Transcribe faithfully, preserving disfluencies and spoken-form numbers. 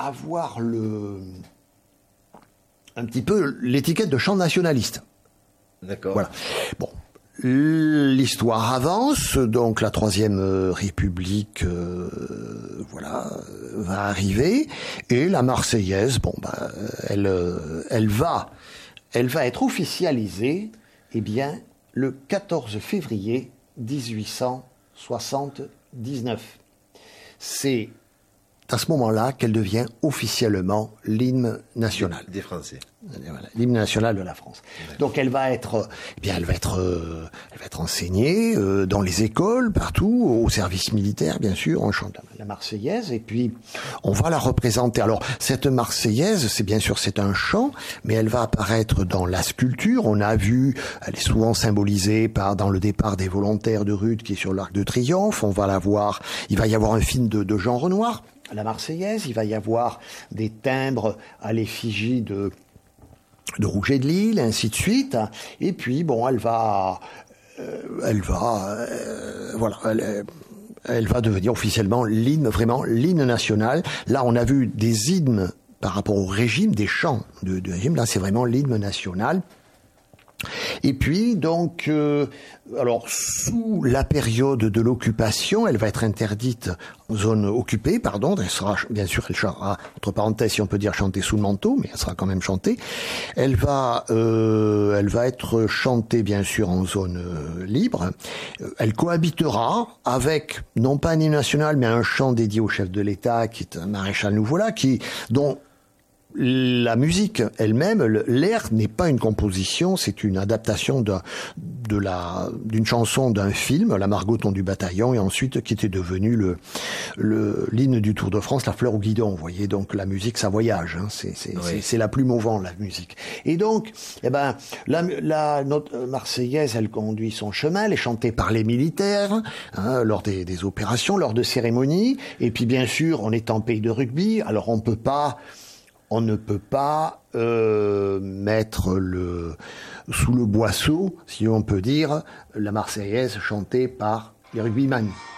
avoir le, un petit peu l'étiquette de chant nationaliste. D'accord. Voilà. Bon. L'histoire avance, donc la Troisième République, euh, voilà, va arriver, et la Marseillaise, bon, bah, elle, elle va, elle va être officialisée, eh bien, le quatorze février dix-huit cent soixante-dix-neuf. C'est à ce moment-là qu'elle devient officiellement l'hymne national. Des Français. Voilà, l'hymne national de la France. Donc elle va être, eh bien, elle va être, euh, elle va être enseignée euh, dans les écoles, partout, au service militaire, bien sûr. On chante la Marseillaise et puis on va la représenter. Alors cette Marseillaise, c'est bien sûr c'est un chant, mais elle va apparaître dans la sculpture. On a vu, elle est souvent symbolisée par dans le départ des volontaires de Rude qui est sur l'Arc de Triomphe. On va la voir. Il va y avoir un film de, de Jean Renoir, la Marseillaise. Il va y avoir des timbres à l'effigie de de Rouget de Lille, ainsi de suite. Et puis, bon, elle va, euh, elle va, euh, voilà, elle, elle va devenir officiellement l'hymne, vraiment l'hymne national. Là, on a vu des hymnes par rapport au régime, des chants de, de régime. Là, c'est vraiment l'hymne national. Et puis, donc, euh, alors, sous la période de l'occupation, elle va être interdite en zone occupée, pardon, elle sera, bien sûr, elle sera, entre parenthèses, si on peut dire, chantée sous le manteau, mais elle sera quand même chantée. Elle va, euh, elle va être chantée, bien sûr, en zone euh, libre. Elle cohabitera avec, non pas un hymne national, mais un chant dédié au chef de l'État, qui est un maréchal Nouveau-là, qui, dont la musique elle-même, l'air n'est pas une composition, c'est une adaptation de, de la, d'une chanson d'un film, La Margoton du Bataillon, et ensuite qui était devenu le, le, l'hymne du Tour de France, La Fleur au Guidon. Vous voyez, donc la musique, ça voyage, hein, c'est, c'est, oui. c'est, c'est la plus mouvante, la musique. Et donc, eh ben, la, la, notre Marseillaise, elle conduit son chemin, elle est chantée par les militaires, hein, lors des, des opérations, lors de cérémonies, et puis bien sûr, on est en pays de rugby, alors on peut pas, On ne peut pas euh, mettre le, sous le boisseau, si on peut dire, la Marseillaise chantée par les rugbyman.